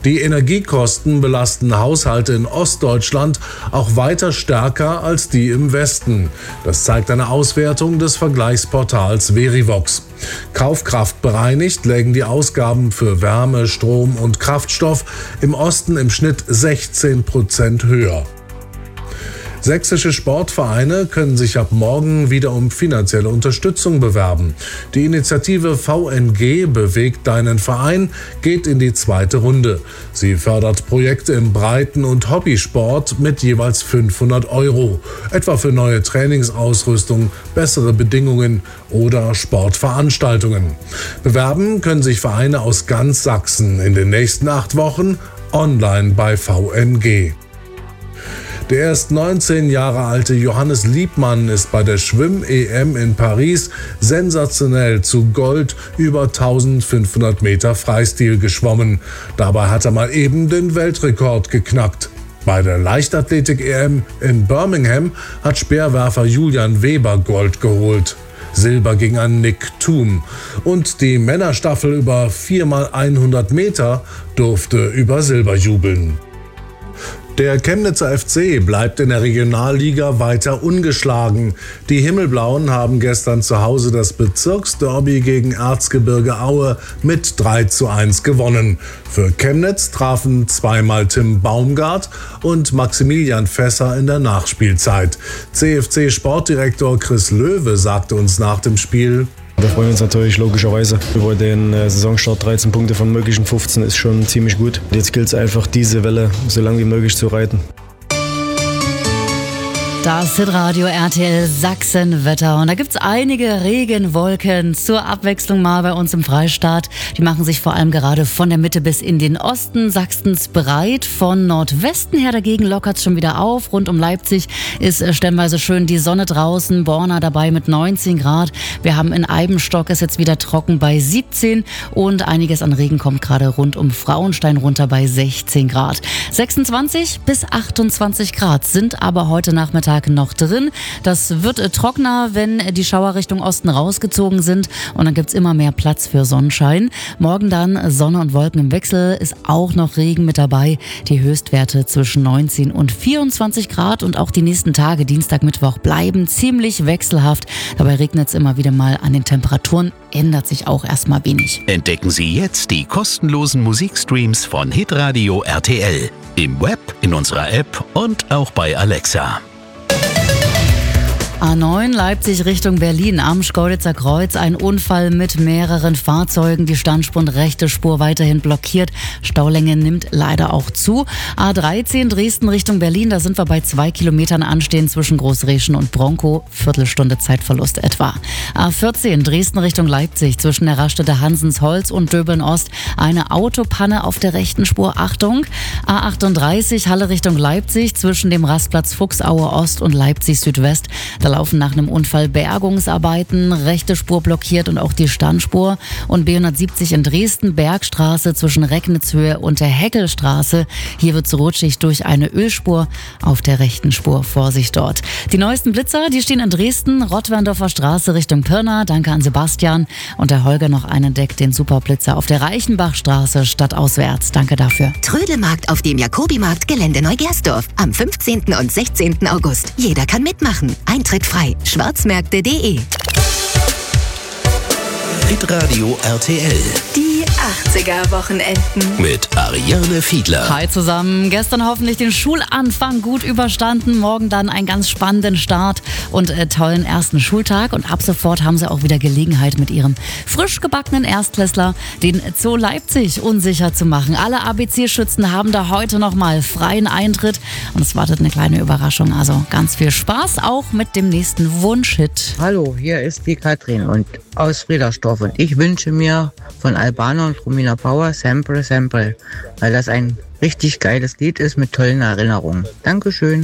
Die Energiekosten belasten Haushalte in Ostdeutschland auch weiter stärker als die im Westen. Das zeigt eine Auswertung des Vergleichsportals Verivox. Kaufkraft bereinigt lägen die Ausgaben für Wärme, Strom und Kraftstoff im Osten im Schnitt 16% höher. Sächsische Sportvereine können sich ab morgen wieder um finanzielle Unterstützung bewerben. Die Initiative VNG Bewegt deinen Verein geht in die zweite Runde. Sie fördert Projekte im Breiten- und Hobbysport mit jeweils 500 €, etwa für neue Trainingsausrüstung, bessere Bedingungen oder Sportveranstaltungen. Bewerben können sich Vereine aus ganz Sachsen in den nächsten 8 Wochen online bei VNG. Der erst 19 Jahre alte Johannes Liebmann ist bei der Schwimm-EM in Paris sensationell zu Gold über 1500 Meter Freistil geschwommen. Dabei hat er mal eben den Weltrekord geknackt. Bei der Leichtathletik-EM in Birmingham hat Speerwerfer Julian Weber Gold geholt. Silber ging an Nick Thum. Und die Männerstaffel über 4x100 Meter durfte über Silber jubeln. Der Chemnitzer FC bleibt in der Regionalliga weiter ungeschlagen. Die Himmelblauen haben gestern zu Hause das Bezirksderby gegen Erzgebirge Aue mit 3:1 gewonnen. Für Chemnitz trafen zweimal Tim Baumgart und Maximilian Fässer in der Nachspielzeit. CFC-Sportdirektor Chris Löwe sagte uns nach dem Spiel: Wir freuen uns natürlich logischerweise über den Saisonstart. 13 Punkte von möglichen 15 ist schon ziemlich gut. Jetzt gilt es einfach, diese Welle so lange wie möglich zu reiten. Das Hitradio RTL Sachsen-Wetter. Und da gibt's einige Regenwolken zur Abwechslung mal bei uns im Freistaat. Die machen sich vor allem gerade von der Mitte bis in den Osten Sachsens breit. Von Nordwesten her dagegen lockert's schon wieder auf. Rund um Leipzig ist stellenweise schön die Sonne draußen. Borna dabei mit 19 Grad. Wir haben in Eibenstock es jetzt wieder trocken bei 17. Und einiges an Regen kommt gerade rund um Frauenstein runter bei 16 Grad. 26 bis 28 Grad sind aber heute Nachmittag noch drin. Das wird trockener, wenn die Schauer Richtung Osten rausgezogen sind, und dann gibt's immer mehr Platz für Sonnenschein. Morgen dann Sonne und Wolken im Wechsel, ist auch noch Regen mit dabei. Die Höchstwerte zwischen 19 und 24 Grad, und auch die nächsten Tage, Dienstag, Mittwoch, bleiben ziemlich wechselhaft. Dabei regnet es immer wieder mal. An den Temperaturen ändert sich auch erstmal wenig. Entdecken Sie jetzt die kostenlosen Musikstreams von Hitradio RTL im Web, in unserer App und auch bei Alexa. A9 Leipzig Richtung Berlin am Schkeuditzer Kreuz. Ein Unfall mit mehreren Fahrzeugen. Die Standspur und rechte Spur weiterhin blockiert. Staulänge nimmt leider auch zu. A13 Dresden Richtung Berlin. Da sind wir bei 2 Kilometern Anstehen zwischen Großreschen und Bronkow. Viertelstunde Zeitverlust etwa. A14 Dresden Richtung Leipzig zwischen der Raststätte Hansensholz und Döbeln Ost. Eine Autopanne auf der rechten Spur. Achtung. A38 Halle Richtung Leipzig zwischen dem Rastplatz Fuchsaue Ost und Leipzig Südwest. Da laufen nach einem Unfall Bergungsarbeiten, rechte Spur blockiert und auch die Standspur. Und B170 in Dresden, Bergstraße zwischen Recknitzhöhe und der Heckelstraße. Hier wird es rutschig durch eine Ölspur auf der rechten Spur. Vorsicht dort. Die neuesten Blitzer, die stehen in Dresden, Rottwerndorfer Straße Richtung Pirna. Danke an Sebastian. Und der Holger noch einen deckt den Superblitzer auf der Reichenbachstraße stadtauswärts. Danke dafür. Trödelmarkt auf dem Jakobimarkt, Gelände Neugersdorf. Am 15. und 16. August. Jeder kann mitmachen. Eintritt frei. Schwarzmärkte.de. Hitradio RTL. Die 80er-Wochenenden. Mit Ariane Fiedler. Hi zusammen. Gestern hoffentlich den Schulanfang gut überstanden. Morgen dann einen ganz spannenden Start und tollen ersten Schultag. Und ab sofort haben sie auch wieder Gelegenheit, mit ihrem frisch gebackenen Erstklässler den Zoo Leipzig unsicher zu machen. Alle ABC-Schützen haben da heute nochmal freien Eintritt. Und es wartet eine kleine Überraschung. Also ganz viel Spaß auch mit dem nächsten Wunschhit. Hallo, hier ist die Katrin und aus Friedersdorf. Und ich wünsche mir von Albano und Romina Power Sempre Sempre, weil das ein richtig geiles Lied ist mit tollen Erinnerungen. Dankeschön.